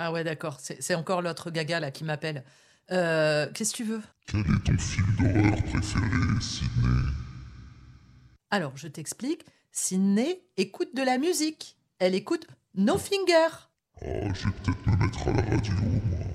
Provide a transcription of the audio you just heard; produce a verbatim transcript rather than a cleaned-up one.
Ah ouais, d'accord, c'est c'est encore l'autre gaga là qui m'appelle. Heu, qu'est-ce que tu veux? Quel est ton film d'horreur préféré, Sydney? Alors, je t'explique. Sydney écoute de la musique. Elle écoute No Finger. Ah, je vais peut-être me mettre à la radio, moi.